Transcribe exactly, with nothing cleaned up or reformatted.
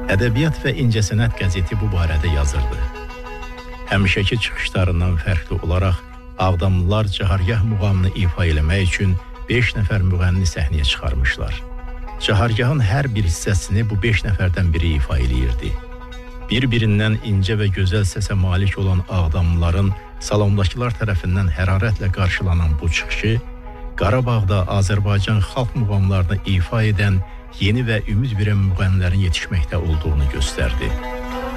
Ədəbiyyat və İncəsənət qəzeti bu barədə yazırdı. Həmişəki çıxışlarından fərqli olaraq Ağdamlılar Cahargah muğamını ifa eləmək üçün beş nəfər müğənni səhnəyə çıxarmışlar. Cahargahın hər bir hissəsini bu beş nəfərdən biri ifa eləyirdi. Bir-birindən incə və gözəl səsə malik olan Ağdamlıların salondakılar tərəfindən hərarətlə qarşılanan bu çıxışı Qarabağda Azərbaycan xalq muğamlarını ifa edən yeni və ümid verən müğənnilərin yetişməkdə olduğunu göstərdi.